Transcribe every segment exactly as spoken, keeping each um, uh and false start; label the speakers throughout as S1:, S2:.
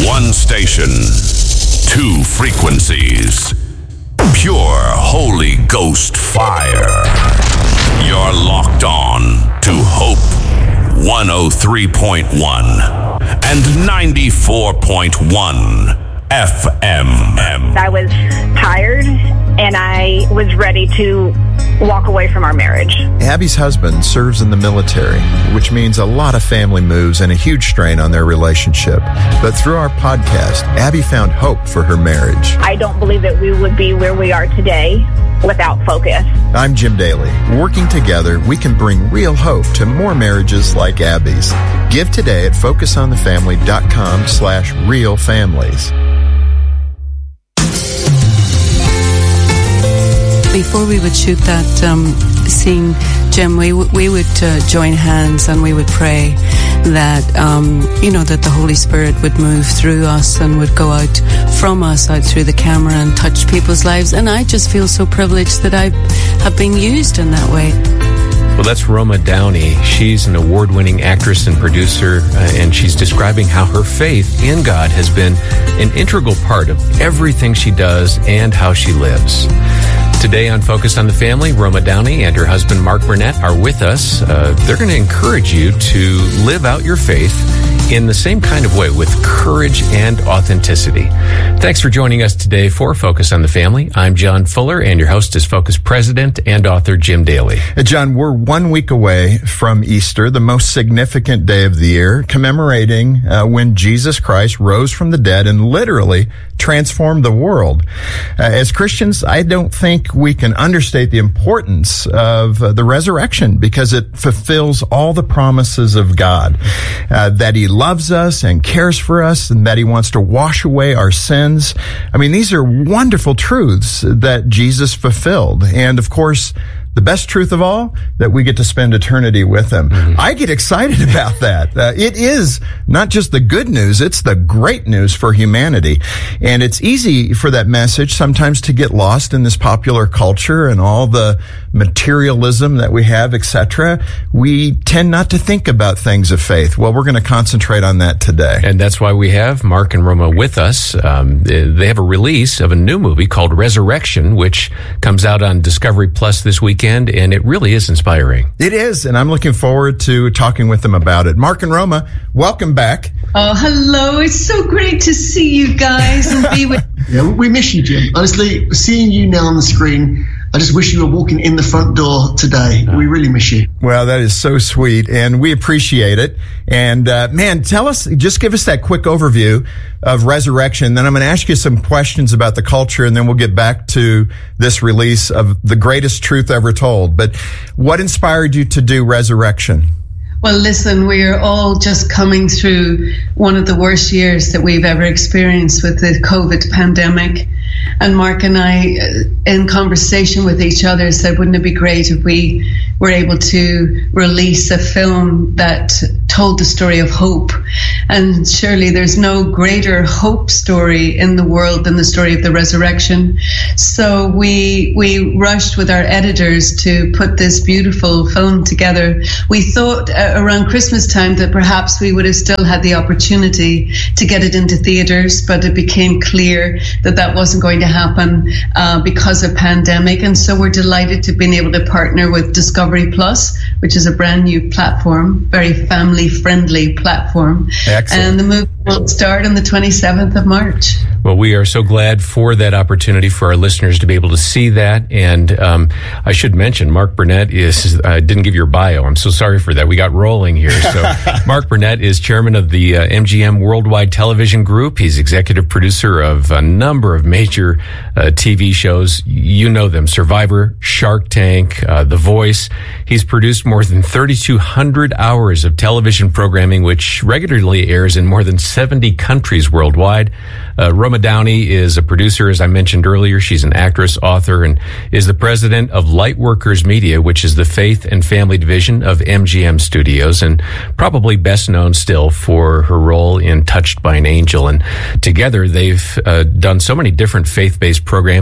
S1: One station, two frequencies. Pure Holy Ghost fire. You're locked on to Hope one oh three point one and ninety-four point one F M.
S2: I was tired and I was ready to walk away from our marriage.
S3: Abby's husband serves in the military, which means a lot of family moves and a huge strain on their relationship. But through our podcast, Abby found hope for her marriage.
S2: I don't believe that we would be where we are today without focus.
S3: I'm Jim Daly. Working together, we can bring real hope to more marriages like Abby's. Give today at focusonthefamily.com slash real families.
S4: Before we would shoot that um, scene, Jim, we, w- we would uh, join hands and we would pray that, um, you know, that the Holy Spirit would move through us and would go out from us, out through the camera and touch people's lives. And I just feel so privileged that I have been used in that way.
S5: Well, that's Roma Downey. She's an award-winning actress and producer, uh, and she's describing how her faith in God has been an integral part of everything she does and how she lives. Today on Focus on the Family, Roma Downey and her husband Mark Burnett are with us. Uh, they're going to encourage you to live out your faith in the same kind of way, with courage and authenticity. Thanks for joining us today for Focus on the Family. I'm John Fuller, and your host is Focus President and author Jim Daly.
S3: John, we're one week away from Easter, the most significant day of the year, commemorating uh, when Jesus Christ rose from the dead and literally transformed the world. Uh, as Christians, I don't think we can understate the importance of uh, the resurrection, because it fulfills all the promises of God, uh, that He loves us and cares for us, and that He wants to wash away our sins. I mean, these are wonderful truths that Jesus fulfilled. And of course, the best truth of all, that we get to spend eternity with Him. Mm-hmm. I get excited about that. Uh, it is not just the good news, it's the great news for humanity. And it's easy for that message sometimes to get lost in this popular culture and all the materialism that we have, et cetera. We tend not to think about things of faith. Well, we're going to concentrate on that today.
S5: And that's why we have Mark and Roma with us. Um, they have a release of a new movie called Resurrection, which comes out on Discovery Plus this weekend. And it really is inspiring.
S3: It is, and I'm looking forward to talking with them about it. Mark and Roma, welcome back.
S6: Oh, hello. It's so great to see you guys and be with
S7: Yeah, we miss you, Jim. Honestly, seeing you now on the screen, I just wish you were walking in the front door today. We really miss you.
S3: Well, that is so sweet, and we appreciate it. And, uh, man, tell us, just give us that quick overview of Resurrection. Then I'm going to ask you some questions about the culture, and then we'll get back to this release of the greatest truth ever told. But what inspired you to do Resurrection?
S6: Well, listen, we are all just coming through one of the worst years that we've ever experienced with the COVID pandemic. And Mark and I, in conversation with each other, said, wouldn't it be great if we were able to release a film that told the story of hope? And surely there's no greater hope story in the world than the story of the resurrection. So we we rushed with our editors to put this beautiful film together. We thought uh, around Christmas time that perhaps we would have still had the opportunity to get it into theaters, but it became clear that that wasn't going to happen uh, because of pandemic. And so we're delighted to have been able to partner with Discovery Plus, which is a brand new platform, very family friendly platform.
S3: Excellent.
S6: And the movie will start on the twenty-seventh of March.
S5: Well, we are so glad for that opportunity for our listeners to be able to see that. And um, I should mention, Mark Burnett is, I uh, didn't give your bio. I'm so sorry for that. We got rolling here. So Mark Burnett is chairman of the uh, M G M Worldwide Television Group. He's executive producer of a number of major uh, T V shows. You know them: Survivor, Shark Tank, uh, The Voice. He's produced more than thirty-two hundred hours of television programming, which regularly airs in more than seventy countries worldwide. Uh, Roma Downey is a producer, as I mentioned earlier. She's an actress, author, and is the president of Lightworkers Media, which is the faith and family division of M G M Studios, and probably best known still for her role in Touched by an Angel. And together, they've uh, done so many different faith-based programming,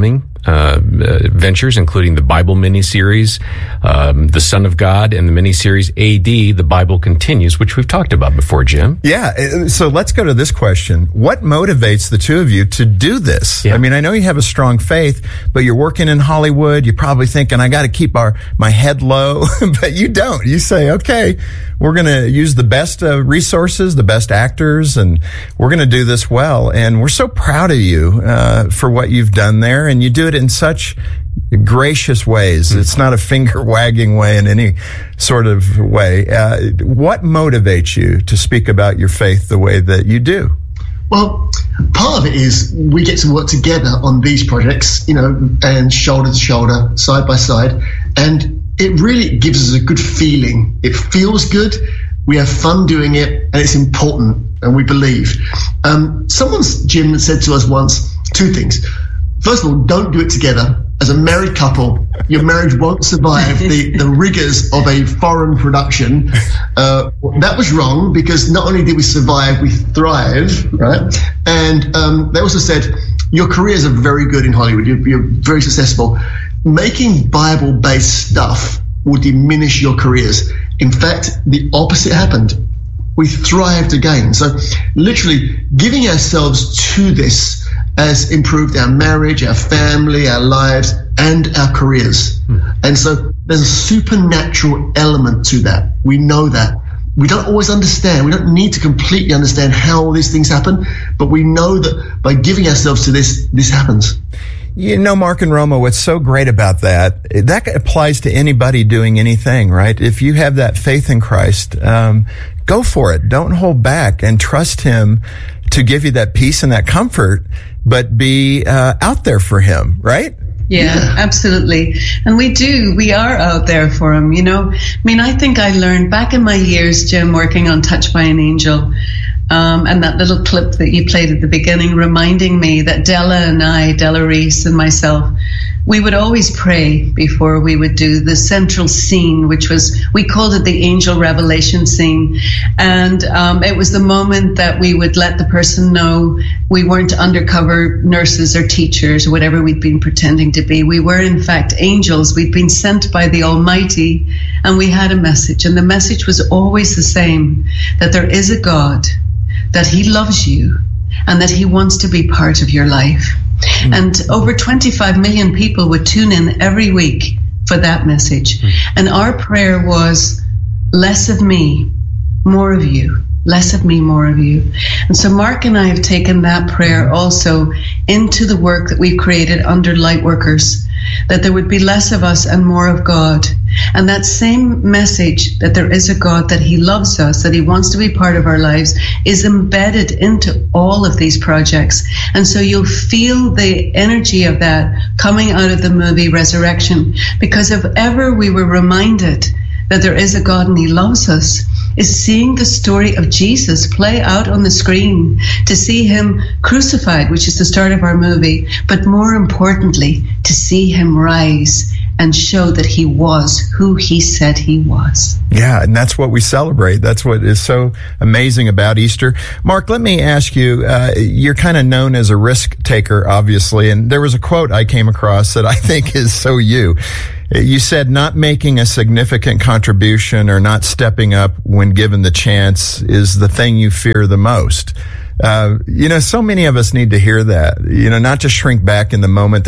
S5: uh, uh, ventures, including the Bible miniseries, um, The Son of God, and the miniseries A D, The Bible Continues, which we've talked about before, Jim.
S3: Yeah. So let's go to this question. What motivates the two of you to do this?
S5: Yeah.
S3: I mean, I know you have a strong faith, but you're working in Hollywood. You're probably thinking, I got to keep our my head low, but you don't. You say, okay, we're going to use the best uh, resources, the best actors, and we're going to do this well. And we're so proud of you uh, for what you've done there, and you do it in such gracious ways. Mm-hmm. It's not a finger wagging way in any sort of way. Uh, what motivates you to speak about your faith the way that you do?
S7: Well, part of it is we get to work together on these projects, you know, and shoulder to shoulder, side by side, and it really gives us a good feeling. It feels good. We have fun doing it, and it's important, and we believe. Um, someone's, Jim, said to us once two things. First of all, don't do it together. As a married couple, your marriage won't survive the, the rigors of a foreign production. Uh, that was wrong, because not only did we survive, we thrive, right? And um, they also said, your careers are very good in Hollywood. You're, you're very successful. Making Bible-based stuff will diminish your careers. In fact, the opposite happened. We thrived again. So literally giving ourselves to this has improved our marriage, our family, our lives, and our careers. Hmm. And so there's a supernatural element to that. We know that. We don't always understand. We don't need to completely understand how all these things happen, but we know that by giving ourselves to this, this happens.
S3: You know, Mark and Roma, what's so great about that, that applies to anybody doing anything, right? If you have that faith in Christ, um, go for it. Don't hold back, and trust Him to give you that peace and that comfort, but be uh, out there for Him, right?
S6: Yeah, yeah, absolutely. And we do. We are out there for Him, you know. I mean, I think I learned back in my years, Jim, working on Touched by an Angel, Um, and that little clip that you played at the beginning reminding me that Della and I, Della Reese and myself, we would always pray before we would do the central scene, which was, we called it the angel revelation scene. And um, it was the moment that we would let the person know we weren't undercover nurses or teachers or whatever we'd been pretending to be. We were, in fact, angels. We'd been sent by the Almighty, and we had a message. And the message was always the same, that there is a God, that He loves you, and that He wants to be part of your life. Mm. And over twenty-five million people would tune in every week for that message. Mm. And our prayer was, less of me, more of you. Less of me, more of you. And so Mark and I have taken that prayer also into the work that we've created under Lightworkers, that there would be less of us and more of God. And that same message, that there is a God, that He loves us, that He wants to be part of our lives, is embedded into all of these projects. And so you'll feel the energy of that coming out of the movie Resurrection, because if ever we were reminded that there is a God and He loves us, is seeing the story of Jesus play out on the screen, to see Him crucified, which is the start of our movie, but more importantly, to see Him rise and show that He was who He said He was.
S3: Yeah, and that's what we celebrate. That's what is so amazing about Easter. Mark, let me ask you, uh, you're kind of known as a risk taker, obviously, and there was a quote I came across that I think is so you. You said not making a significant contribution or not stepping up when given the chance is the thing you fear the most. Uh, you know, so many of us need to hear that, you know, not to shrink back in the moment